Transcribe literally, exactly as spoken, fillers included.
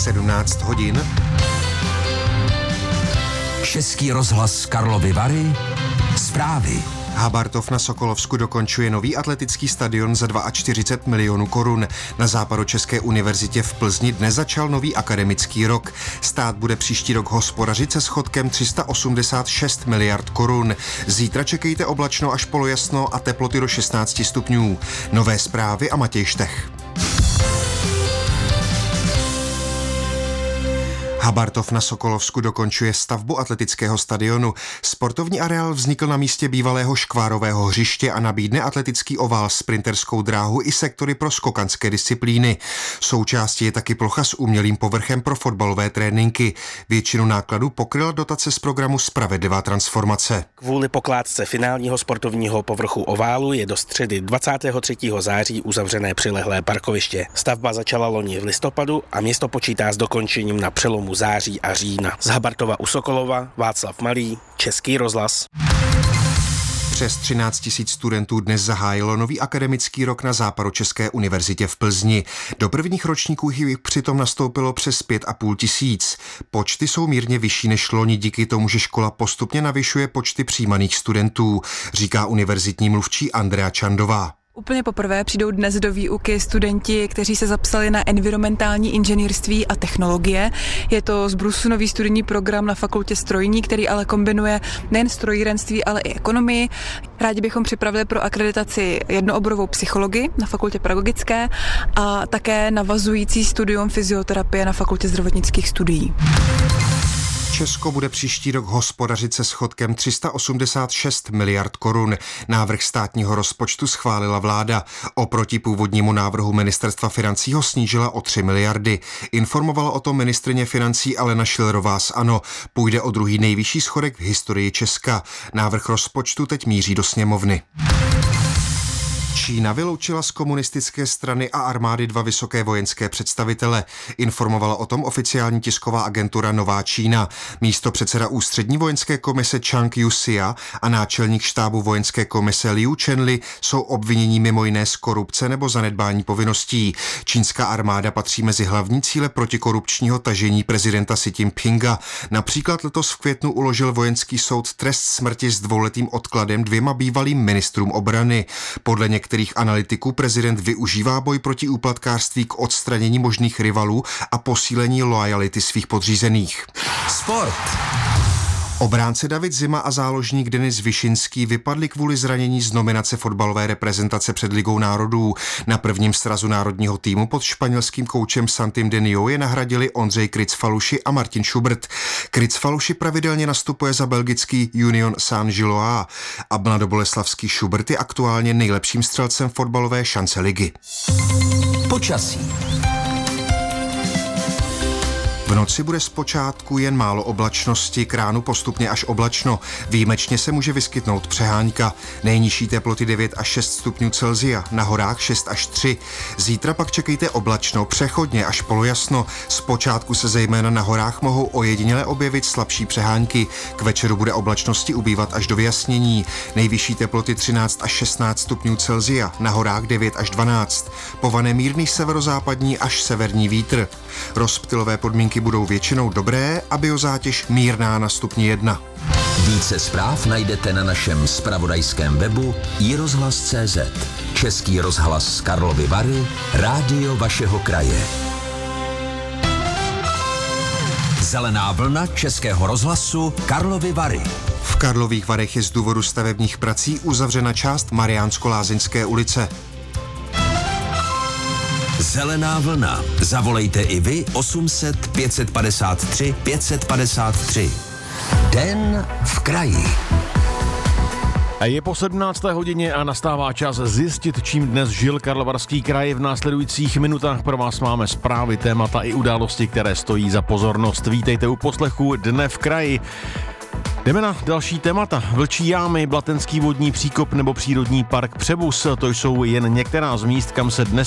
sedmnáct hodin. Český rozhlas Karlovy Vary. Zprávy. Habartov na Sokolovsku dokončuje nový atletický stadion za čtyřicet dva milionů korun. Na Západočeské univerzitě v Plzni dnes začal nový akademický rok. Stát bude příští rok hospodařit se schodkem tři sta osmdesát šest miliard korun. Zítra čekejte oblačno až polojasno a teploty do šestnáct stupňů. Nové zprávy a Matěj Štech. Habartov na Sokolovsku dokončuje stavbu atletického stadionu. Sportovní areál vznikl na místě bývalého škvárového hřiště a nabídne atletický ovál, sprinterskou dráhu i sektory pro skokanské disciplíny. Součástí je taky plocha s umělým povrchem pro fotbalové tréninky. Většinu nákladů pokryla dotace z programu Spravedlivá transformace. Kvůli pokládce finálního sportovního povrchu oválu je do středy dvacátého třetího září uzavřené přilehlé parkoviště. Stavba začala loni v listopadu a město počítá s dokončením na přelomu září a října. Z Habartova u Sokolova Václav Malý, Český rozhlas. Přes třináct tisíc studentů dnes zahájilo nový akademický rok na Západočeské univerzitě v Plzni. Do prvních ročníků jich přitom nastoupilo přes pět a půl tisíc. Počty jsou mírně vyšší než loni díky tomu, že škola postupně navyšuje počty přijímaných studentů, říká univerzitní mluvčí Andrea Čandová. Úplně poprvé přijdou dnes do výuky studenti, kteří se zapsali na environmentální inženýrství a technologie. Je to z Brusu nový studijní program na fakultě strojní, který ale kombinuje nejen strojírenství, ale i ekonomii. Rádi bychom připravili pro akreditaci jednooborovou psychologii na fakultě pedagogické a také navazující studium fyzioterapie na fakultě zdravotnických studií. Česko bude příští rok hospodařit se schodkem tři sta osmdesát šest miliard korun. Návrh státního rozpočtu schválila vláda. Oproti původnímu návrhu ministerstva financí ho snížila o tři miliardy. Informovala o tom ministryně financí Alena Schillerová z ANO. Půjde o druhý nejvyšší schodek v historii Česka. Návrh rozpočtu teď míří do sněmovny. Čína vyloučila z komunistické strany a armády dva vysoké vojenské představitele. Informovala o tom oficiální tisková agentura Nová Čína. Místopředseda ústřední vojenské komise Chang Yu-sia a náčelník štábu vojenské komise Liu Chenli jsou obviněni mimo jiné z korupce nebo zanedbání povinností. Čínská armáda patří mezi hlavní cíle protikorupčního tažení prezidenta Xi Jinpinga. Například letos v květnu uložil vojenský soud trest smrti s dvouletým odkladem dvěma bývalým ministrům obrany. Podle některých analytiků prezident využívá boj proti úplatkářství k odstranění možných rivalů a posílení loajality svých podřízených. Sport. Obránce David Zima a záložník Denis Višinský vypadli kvůli zranění z nominace fotbalové reprezentace před Ligou národů. Na prvním srazu národního týmu pod španělským koučem Santim Deniou je nahradili Ondřej Kricfaluši a Martin Schubert. Kricfaluši pravidelně nastupuje za belgický Union Saint-Gilloise a mladoboleslavský Schubert je aktuálně nejlepším střelcem fotbalové šance ligy. Počasí. V noci bude zpočátku jen málo oblačnosti, k ránu postupně až oblačno. Výjimečně se může vyskytnout přehánka. Nejnižší teploty devět až šest stupňů Celsia, na horách šest až tři. Zítra pak čekejte oblačno, přechodně až polojasno. Zpočátku se zejména na horách mohou ojediněle objevit slabší přehánky. K večeru bude oblačnosti ubývat až do vyjasnění. Nejvyšší teploty třináct až šestnáct stupňů Celsia, na horách devět až dvanáct. Povane mírný severozápadní až severní vítr. Rozptylové podmínky budou většinou dobré a biozátěž mírná na stupni jedna. Více zpráv najdete na našem zpravodajském webu i rozhlas tečka cé zet. Český rozhlas z Karlovy Vary, rádio vašeho kraje. Zelená vlna Českého rozhlasu Karlovy Vary. V Karlových Varech je z důvodu stavebních prací uzavřena část Mariánsko-Lázeňské ulice. Zelená vlna. Zavolejte i vy osm set pět set padesát tři pět set padesát tři. Den v kraji. Je po sedmnácté hodině a nastává čas zjistit, čím dnes žil Karlovarský kraj. V následujících minutách pro vás máme zprávy, témata i události, které stojí za pozornost. Vítejte u poslechu Dne v kraji. Jdeme na další témata. Vlčí jámy, Blatenský vodní příkop nebo přírodní park Přebus. To jsou jen některá z míst, kam se dnes